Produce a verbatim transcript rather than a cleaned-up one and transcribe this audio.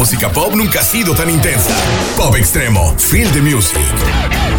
música pop nunca ha sido tan intensa. Pop Extremo, Feel the Music.